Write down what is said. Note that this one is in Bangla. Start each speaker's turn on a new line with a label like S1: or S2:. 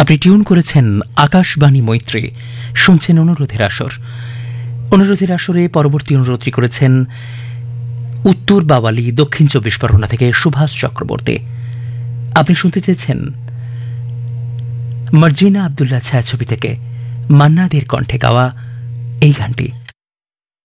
S1: আপনি টিউন করেছেন আকাশবাণী মৈত্রী, শুনছেন অনুরোধের আসর। অনুরোধের আসরে পরবর্তী অনুরোধটি করেছেন উত্তর বাওয়ালি, দক্ষিণ 24 পরগনা থেকে সুভাষ চক্রবর্তী। আপনি শুনতে চেয়েছেন মার্জিনা আব্দুল্লাহ ছায়াছবি থেকে মান্নাদের কণ্ঠে গাওয়া এই গানটি।